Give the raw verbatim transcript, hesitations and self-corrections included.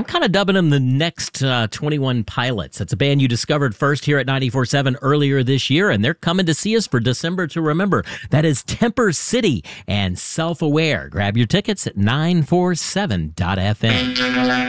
I'm kind of dubbing them the next uh, twenty-one Pilots. That's a band you discovered first here at ninety-four point seven earlier this year, and they're coming to see us for December to Remember. That is Temper City and Self-Aware. Grab your tickets at nine four seven dot f m.